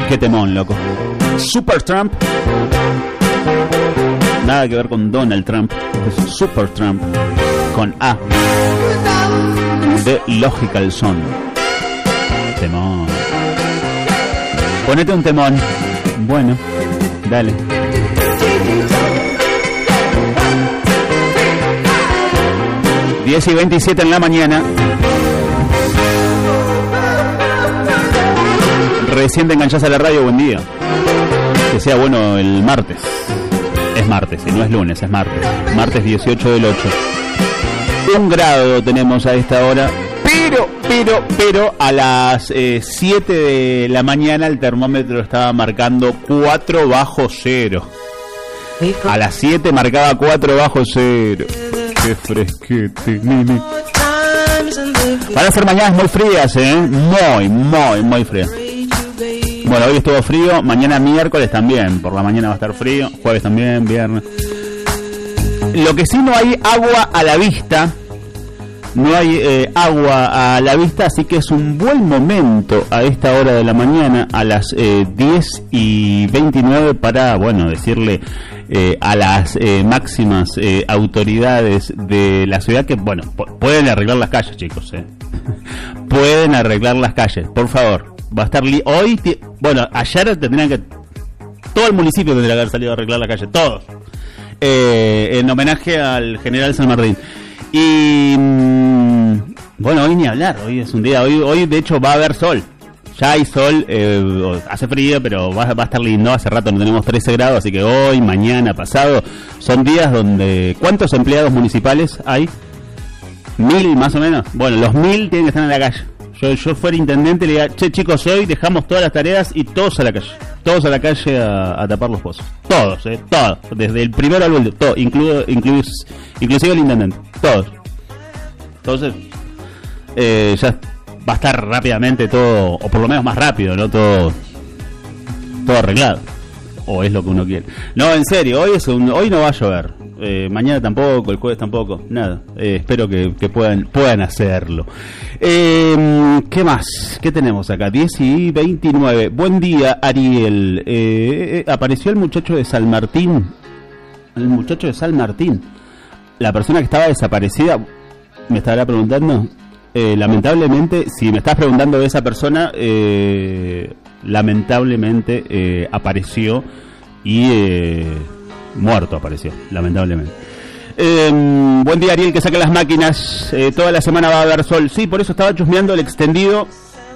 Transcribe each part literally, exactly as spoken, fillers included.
Qué temón, loco. Supertramp. Nada que ver con Donald Trump. Es Supertramp con A. De Logical Song. Temón. Ponete un temón. Bueno, dale. diez y veintisiete en la mañana. Recién te enganchás a la radio, buen día. Que sea bueno el martes. Es martes, y no es lunes, es martes. Martes dieciocho del ocho. Un grado tenemos a esta hora. Pero, pero, pero a las eh, siete de la mañana el termómetro estaba marcando cuatro bajo cero. A las siete marcaba cuatro bajo cero. Qué fresquete, nene. Van a ser mañanas muy frías, ¿eh? Muy, muy, muy frías. Bueno, hoy estuvo frío, mañana miércoles también. Por la mañana va a estar frío, jueves también, viernes. Lo que sí, no hay agua a la vista. No hay eh, agua a la vista, así que es un buen momento a esta hora de la mañana, a las eh, diez y veintinueve, para, bueno, decirle eh, a las eh, máximas eh, autoridades de la ciudad que, bueno, p- pueden arreglar las calles, chicos, eh. Pueden arreglar las calles, por favor. Va a estar li- hoy, t- bueno, ayer tendrían que, todo el municipio tendría que haber salido a arreglar la calle, todos, eh, en homenaje al general San Martín. Y bueno, hoy ni hablar, hoy es un día, hoy hoy de hecho va a haber sol, ya hay sol, eh, hace frío, pero va, va a estar lindo. Hace rato no tenemos trece grados, así que hoy, mañana, pasado, son días donde, ¿cuántos empleados municipales hay? Mil más o menos. Bueno, los mil tienen que estar en la calle. Yo, yo fuera intendente le diría, che chicos, hoy dejamos todas las tareas y todos a la calle, todos a la calle a, a tapar los pozos, todos, eh, todos, desde el primero al último, todo, incluido, incluido, inclusive el intendente, todos. Entonces, eh, ya va a estar rápidamente todo, o por lo menos más rápido, ¿no? Todo, todo arreglado, o es lo que uno quiere. No, en serio, hoy es un, hoy no va a llover. Eh, mañana tampoco, el jueves tampoco, nada. Eh, espero que, que puedan puedan hacerlo. Eh, ¿Qué más? ¿Qué tenemos acá? diez y veintinueve. Buen día, Ariel. Eh, eh, apareció el muchacho de San Martín. El muchacho de San Martín. La persona que estaba desaparecida. Me estará preguntando. Eh, lamentablemente, si me estás preguntando de esa persona, eh, lamentablemente eh, apareció y... Eh, muerto apareció, lamentablemente. Eh, buen día, Ariel, que saque las máquinas. Eh, toda la semana va a haber sol. Sí, por eso estaba chusmeando el extendido.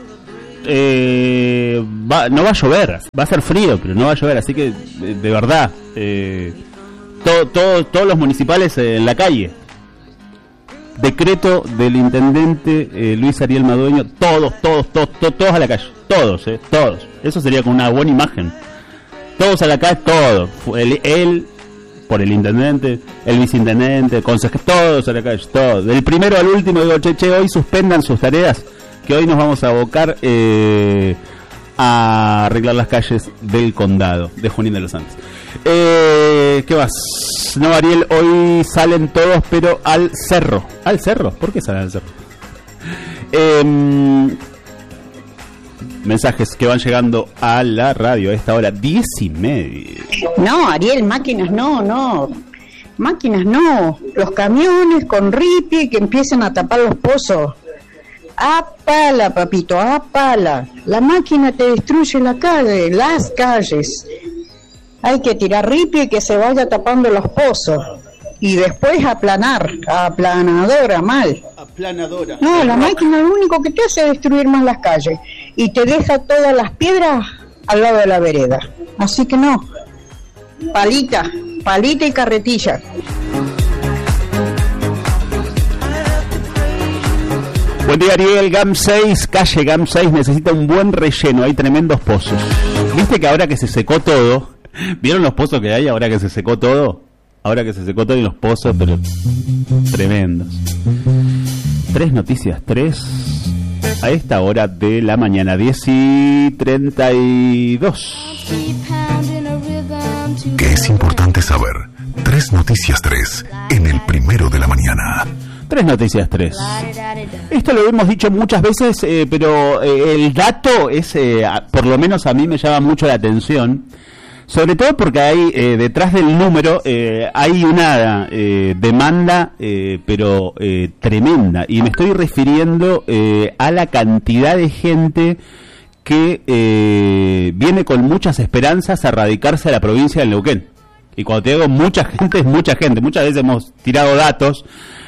Eh, va, no va a llover, va a ser frío, pero no va a llover. Así que, de, de verdad, eh, todo, todo, todos los municipales eh, en la calle. Decreto del intendente eh, Luis Ariel Madueño. Todos, todos, todos, todos, todos a la calle. Todos, eh, todos. Eso sería con una buena imagen. Todos a la calle, todos. Él, él, por el intendente, el viceintendente, consejeros, todos a la calle, todos. Del primero al último, digo, che, che, hoy suspendan sus tareas, que hoy nos vamos a abocar eh, a arreglar las calles del condado de Junín de los Andes. Eh, ¿Qué más? No, Ariel, hoy salen todos, pero al cerro. ¿Al cerro? ¿Por qué salen al cerro? Eh... Mensajes que van llegando a la radio a esta hora, diez y media. No, Ariel, máquinas no, no. Máquinas no. Los camiones con ripi que empiezan a tapar los pozos. A pala, papito, a pala. La máquina te destruye la calle, las calles. Hay que tirar ripi y que se vaya tapando los pozos. Y después aplanar, aplanadora, mal. Aplanadora. No, la máquina lo único que te hace es destruir más las calles. Y te deja todas las piedras al lado de la vereda. Así que no. Palita, palita y carretilla. Buen día, Ariel. GAM seis, calle GAM seis necesita un buen relleno. Hay tremendos pozos. ¿Viste que ahora que se secó todo? ¿Vieron los pozos que hay ahora que se secó todo? Ahora que se secó todo y los pozos, pero tremendos. Tres noticias, tres a esta hora de la mañana, diez y treinta y dos. ¿Qué es importante saber? Tres noticias, tres en el primero de la mañana. Tres noticias, tres. Esto lo hemos dicho muchas veces, eh, pero eh, el dato es, eh, por lo menos a mí me llama mucho la atención, sobre todo porque hay eh, detrás del número eh, hay una eh, demanda, eh, pero eh, tremenda, y me estoy refiriendo eh, a la cantidad de gente que eh, viene con muchas esperanzas a radicarse a la provincia del Neuquén. Y cuando te digo mucha gente, es mucha gente. Muchas veces hemos tirado datos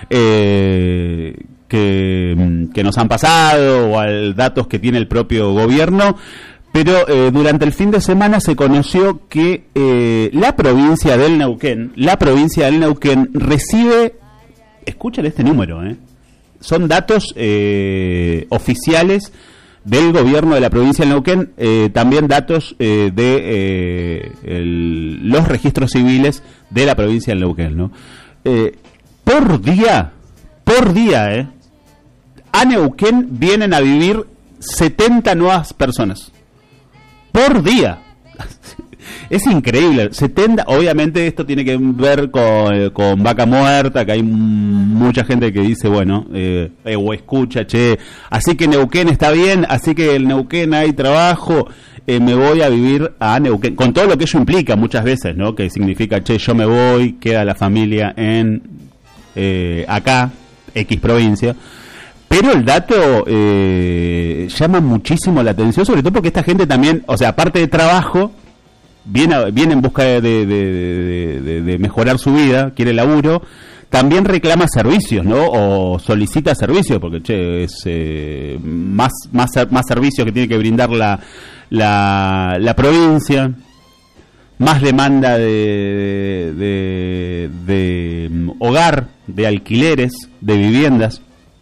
eh, que, que nos han pasado, o al datos que tiene el propio gobierno, pero eh, durante el fin de semana se conoció que eh, la provincia del Neuquén, la provincia del Neuquén recibe, escuchen este número, eh, son datos eh, oficiales del gobierno de la provincia del Neuquén, eh, también datos eh, de eh, el, los registros civiles de la provincia del Neuquén, ¿no? Eh, por día, por día, eh, a Neuquén vienen a vivir setenta nuevas personas. Por día. Es increíble, setenta, obviamente esto tiene que ver con, con Vaca Muerta, que hay mucha gente que dice, bueno, eh, eh, o escucha, che, así que Neuquén está bien, así que en Neuquén hay trabajo, eh, me voy a vivir a Neuquén, con todo lo que eso implica muchas veces, ¿no? Que significa, che, yo me voy, queda la familia en eh, acá, X provincia. Pero el dato eh, llama muchísimo la atención, sobre todo porque esta gente también, o sea, aparte de trabajo, viene, viene en busca de, de, de, de, de mejorar su vida, quiere laburo, también reclama servicios, ¿no? O solicita servicios, porque, che, es eh, más, más, más servicios que tiene que brindar la, la, la provincia, más demanda de, de, de, de hogar, de alquileres, de viviendas.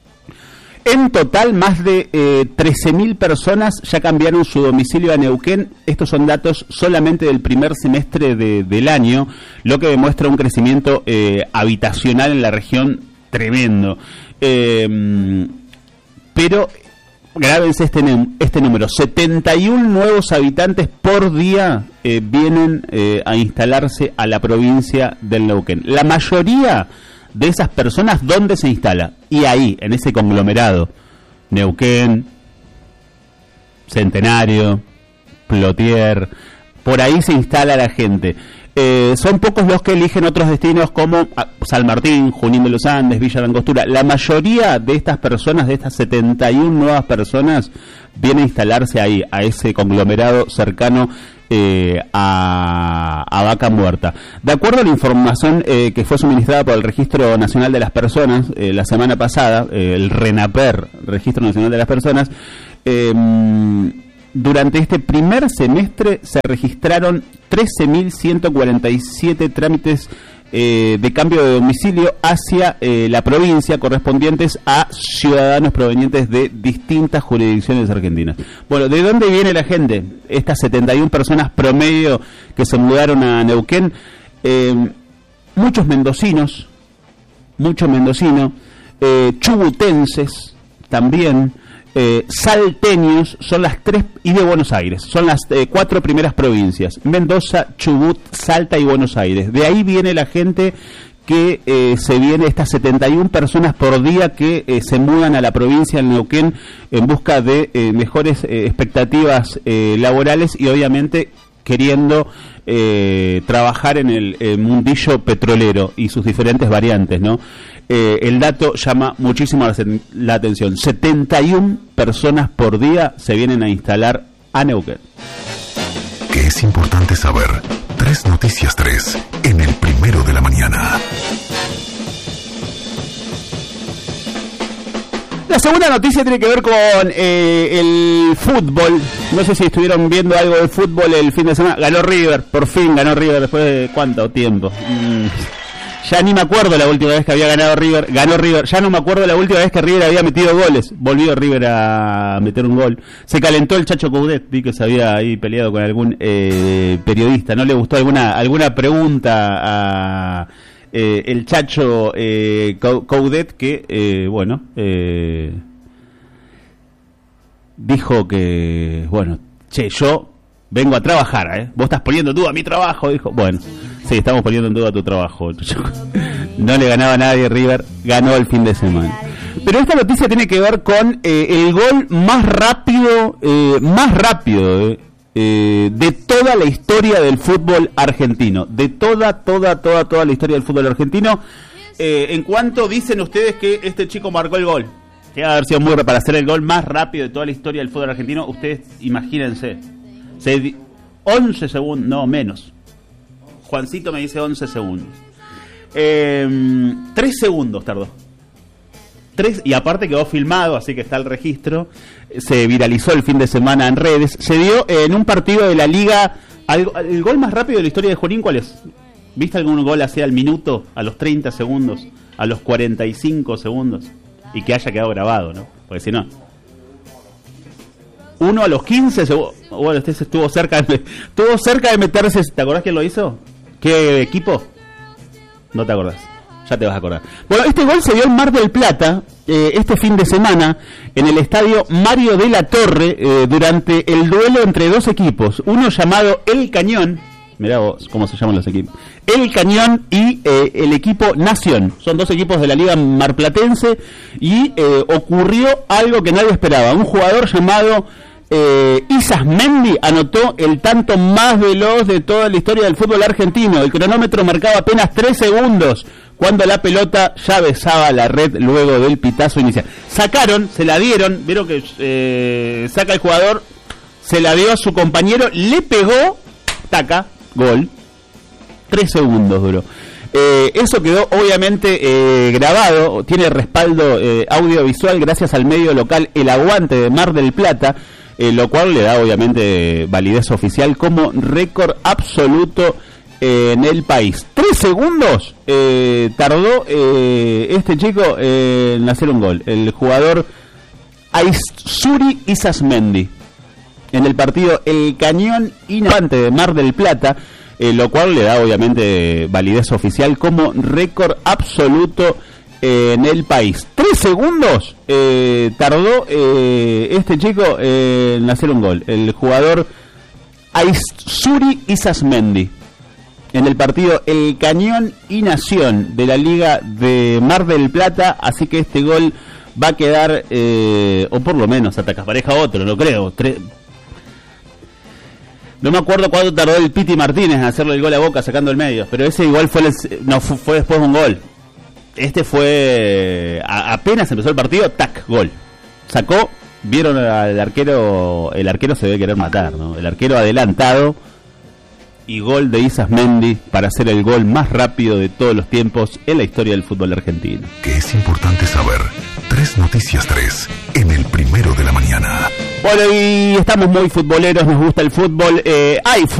En total, más de eh, trece mil personas ya cambiaron su domicilio a Neuquén. Estos son datos solamente del primer semestre de, del año, lo que demuestra un crecimiento eh, habitacional en la región tremendo. Eh, pero, grábense este, este número, setenta y uno nuevos habitantes por día eh, vienen eh, a instalarse a la provincia del Neuquén. La mayoría de esas personas, ¿dónde se instala? Y ahí, en ese conglomerado, Neuquén, Centenario, Plotier, por ahí se instala la gente. Eh, son pocos los que eligen otros destinos como San Martín, Junín de los Andes, Villa de Angostura. La mayoría de estas personas, de estas setenta y uno nuevas personas, vienen a instalarse ahí, a ese conglomerado cercano Eh, a, a Vaca Muerta. De acuerdo a la información eh, que fue suministrada por el Registro Nacional de las Personas eh, la semana pasada, eh, el RENAPER, Registro Nacional de las Personas, eh, durante este primer semestre se registraron trece mil ciento cuarenta y siete trámites eh, de cambio de domicilio hacia eh, la provincia, correspondientes a ciudadanos provenientes de distintas jurisdicciones argentinas. Bueno, ¿de dónde viene la gente? Estas setenta y uno personas promedio que se mudaron a Neuquén, eh, muchos mendocinos, muchos mendocinos, eh, chubutenses también, eh, salteños, son las tres, y de Buenos Aires, son las eh, cuatro primeras provincias: Mendoza, Chubut, Salta y Buenos Aires. De ahí viene la gente que eh, se viene, estas setenta y uno personas por día que eh, se mudan a la provincia del Neuquén en busca de eh, mejores eh, expectativas eh, laborales y obviamente queriendo eh, trabajar en el eh, mundillo petrolero y sus diferentes variantes, ¿no? Eh, el dato llama muchísimo la, la atención. setenta y uno personas por día se vienen a instalar a Neuquén. ¿Qué es importante saber? Tres Noticias tres, en el primero de la mañana. La segunda noticia tiene que ver con eh, el fútbol. No sé si estuvieron viendo algo del fútbol el fin de semana. Ganó River, por fin ganó River después de cuánto tiempo. Mm. Ya ni me acuerdo la última vez que había ganado River. Ganó River. Ya no me acuerdo la última vez que River había metido goles. Volvió River a meter un gol. Se calentó el Chacho Coudet. Vi que se había ahí peleado con algún eh, periodista. ¿No le gustó alguna alguna pregunta a eh, el Chacho eh, Coudet? Que, eh, bueno, eh, dijo que, bueno, che, yo vengo a trabajar, ¿eh? Vos estás poniendo en duda mi trabajo, dijo. Bueno, sí, estamos poniendo en duda tu trabajo. No le ganaba a nadie River, ganó el fin de semana. Pero esta noticia tiene que ver con eh, el gol más rápido, eh, más rápido eh, eh, de toda la historia del fútbol argentino. De toda, toda, toda, toda la historia del fútbol argentino. Eh, en cuanto dicen ustedes que este chico marcó el gol, que va a haber sido muy para hacer el gol más rápido de toda la historia del fútbol argentino, ustedes imagínense. Se, once segundos, no, menos. Juancito me dice once segundos. Eh, tres segundos tardó. Tres, y aparte quedó filmado, así que está el registro. Se viralizó el fin de semana en redes. Se dio en un partido de la Liga. Al, el gol más rápido de la historia de Junín, ¿cuál es? ¿Viste algún gol así al minuto, a los treinta segundos, a los cuarenta y cinco segundos? Y que haya quedado grabado, ¿no? Porque si no. Uno a los quince segundos. Bueno, este estuvo cerca de, estuvo cerca de meterse. ¿Te acordás quién lo hizo? ¿Qué equipo? No te acordás. Ya te vas a acordar. Bueno, este gol se dio en Mar del Plata eh, este fin de semana en el estadio Mario de la Torre eh, durante el duelo entre dos equipos. Uno llamado El Cañón. Mirá vos cómo se llaman los equipos. El Cañón y eh, el equipo Nación. Son dos equipos de la Liga Marplatense y eh, ocurrió algo que nadie esperaba. Un jugador llamado eh, Isasmendi anotó el tanto más veloz de toda la historia del fútbol argentino. El cronómetro marcaba apenas tres segundos cuando la pelota ya besaba la red luego del pitazo inicial. Sacaron, se la dieron, vieron que eh, saca el jugador, se la dio a su compañero, le pegó, taca, gol. Tres segundos duró. Eh, eso quedó obviamente eh, grabado, tiene respaldo eh, audiovisual gracias al medio local El Aguante de Mar del Plata, eh, lo cual le da obviamente validez oficial como récord absoluto eh, en el país. Tres segundos eh, tardó eh, este chico eh, en hacer un gol. El jugador Aizuri Isasmendi en el partido El Cañón Inavante de Mar del Plata, eh, lo cual le da obviamente validez oficial como récord absoluto eh, en el país. Tres segundos eh, tardó eh, este chico eh, en hacer un gol. El jugador Aizuri Isasmendi en el partido El Cañón y Nación de la Liga de Mar del Plata, así que este gol va a quedar, eh, o por lo menos hasta que aparezca otro, no creo. Tres... No me acuerdo cuánto tardó el Piti Martínez en hacerle el gol a Boca sacando el medio, pero ese igual fue el, no fue, fue después de un gol. Este fue a, apenas empezó el partido, tac, gol. Sacó, vieron al arquero, el arquero se debe querer matar, ¿no? El arquero adelantado y gol de Isasmendi para hacer el gol más rápido de todos los tiempos en la historia del fútbol argentino. Que es importante saber. Tres noticias tres en el primero de la mañana. Bueno, y estamos muy futboleros, nos gusta el fútbol. Eh, hay fútbol.